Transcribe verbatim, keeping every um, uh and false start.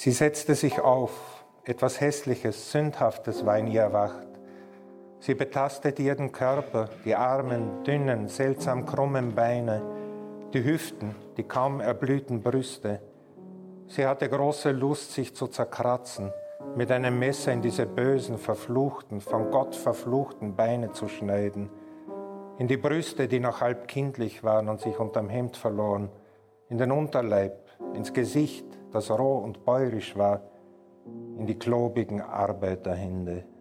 Sie setzte sich auf, etwas Hässliches, Sündhaftes war in ihr erwacht. Sie betastete ihren Körper, die armen, dünnen, seltsam krummen Beine, die Hüften, die kaum erblühten Brüste. Sie hatte große Lust, sich zu zerkratzen, mit einem Messer in diese bösen, verfluchten, von Gott verfluchten Beine zu schneiden, in die Brüste, die noch halb kindlich waren und sich unterm Hemd verloren, in den Unterleib, ins Gesicht, das roh und bäuerisch war, in die klobigen Arbeiterhände.